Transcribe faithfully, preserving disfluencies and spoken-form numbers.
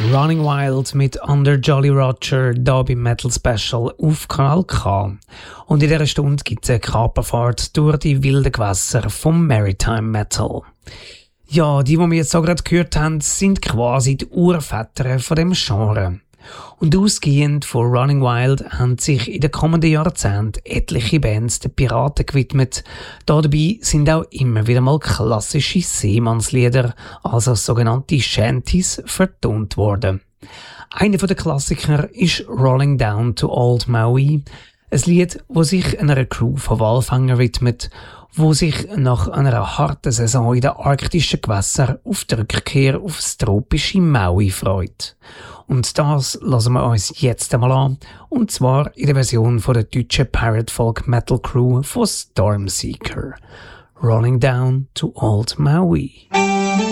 Running Wild mit Under Jolly Roger hier beim Metal Special auf Kanal K. Und in dieser Stunde gibt es eine Kaperfahrt durch die wilden Gewässer vom Maritime Metal. Ja, die, die wir jetzt so gerade gehört haben, sind quasi die Urväter von dem Genre. Und ausgehend von Running Wild haben sich in den kommenden Jahrzehnten etliche Bands den Piraten gewidmet. Da dabei sind auch immer wieder mal klassische Seemannslieder, also sogenannte Shanties, vertont worden. Einer der Klassiker ist Rolling Down to Old Maui, ein Lied, das sich einer Crew von Walfängern widmet, wo sich nach einer harten Saison in den arktischen Gewässern auf die Rückkehr aufs tropische Maui freut. Und das lassen wir uns jetzt einmal an, und zwar in der Version von der deutschen Pirate Folk Metal Crew von Stormseeker. Rolling Down to Old Maui.